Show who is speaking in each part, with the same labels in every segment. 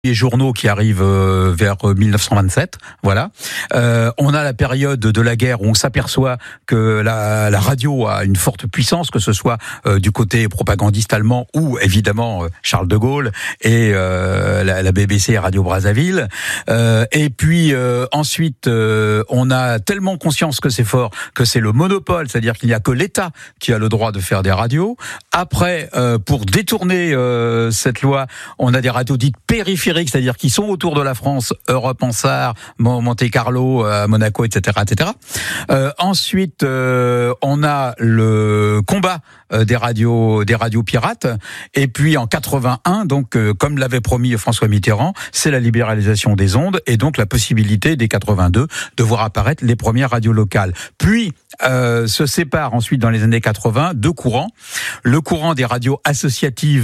Speaker 1: Les journaux qui arrivent vers 1927, voilà. On a la période de la guerre où on s'aperçoit que la radio a une forte puissance, que ce soit du côté propagandiste allemand ou évidemment Charles de Gaulle et la BBC et Radio Brazzaville. Et puis ensuite, on a tellement conscience que c'est fort, que c'est le monopole, c'est-à-dire qu'il n'y a que l'État qui a le droit de faire des radios. Après, pour détourner cette loi, on a des radios dites périphériques, c'est-à-dire qui sont autour de la France, Europe en Sarre, Monte-Carlo, Monaco, etc., etc. Ensuite, on a le combat des radios pirates. Et puis en 81, donc comme l'avait promis François Mitterrand, c'est la libéralisation des ondes et donc la possibilité dès 82 de voir apparaître les premières radios locales. Puis se séparent ensuite dans les années 80 deux courants. Le courant des radios associatives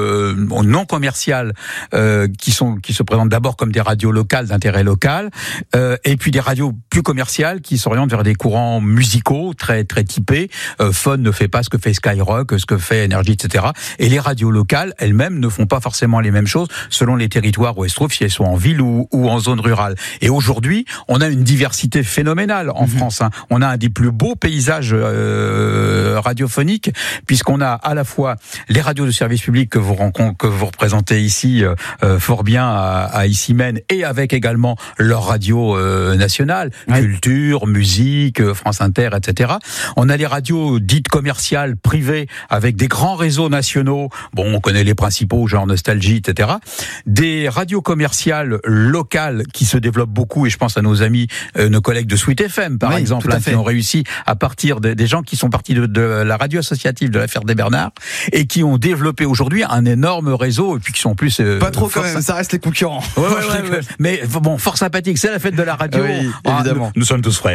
Speaker 1: non commerciales qui se présentent d'abord comme des radios locales d'intérêt local, et puis des radios plus commerciales qui s'orientent vers des courants musicaux très très typés. Fun ne fait pas ce que fait Skyrock, ce que fait Energy, etc. Et les radios locales elles-mêmes ne font pas forcément les mêmes choses selon les territoires où elles se trouvent, si elles sont en ville ou en zone rurale. Et aujourd'hui, on a une diversité phénoménale en France. Hein. On a un des plus beaux paysages radiophoniques, puisqu'on a à la fois les radios de service public que vous représentez ici fort bien à Issy-Mène, et avec également leur radio nationale, culture, musique, France Inter, etc. On a les radios dites commerciales, privées, avec des grands réseaux nationaux. Bon, on connaît les principaux, genre Nostalgie, etc. Des radios commerciales locales qui se développent beaucoup, et je pense à nos amis, nos collègues de Sweet FM, par exemple, qui ont réussi à partir des gens qui sont partis de la radio associative de la Ferté des Bernards, et qui ont développé aujourd'hui un énorme réseau, et puis qui sont en plus...
Speaker 2: pas trop quand même, ça reste les concurrents.
Speaker 1: Ouais. Mais bon, fort sympathique, c'est la fête de la radio.
Speaker 2: Oui, évidemment.
Speaker 1: Nous sommes tous frères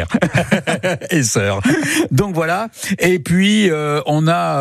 Speaker 1: et sœurs. Donc voilà. Et puis on a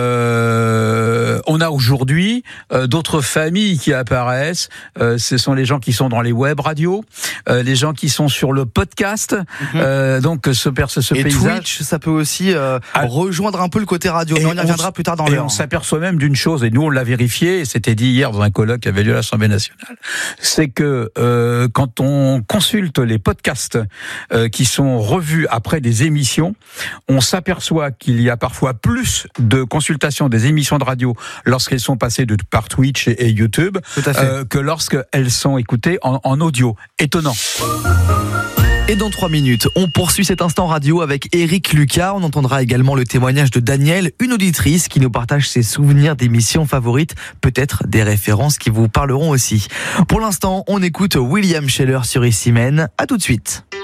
Speaker 1: aujourd'hui d'autres familles qui apparaissent. Ce sont les gens qui sont dans les web radios, les gens qui sont sur le podcast. Donc ce
Speaker 2: et
Speaker 1: paysage.
Speaker 2: Twitch, ça peut aussi rejoindre un peu le côté radio. Mais on y reviendra plus tard dans l'heure.
Speaker 1: Et on s'aperçoit même d'une chose, et nous on l'a vérifié, et c'était dit hier dans un colloque qui avait lieu à l'Assemblée nationale, c'est que quand on consulte les podcasts qui sont revus après des émissions, on s'aperçoit qu'il y a parfois plus de consultations des émissions de radio lorsqu'elles sont passées par Twitch et YouTube que lorsqu'elles sont écoutées en audio. Étonnant.
Speaker 2: Et dans 3 minutes, on poursuit cet instant radio avec Éric Lucas. On entendra également le témoignage de Danielle, une auditrice qui nous partage ses souvenirs d'émissions favorites, peut-être des références qui vous parleront aussi. Pour l'instant, on écoute William Scheller sur Issy-Mène. À tout de suite.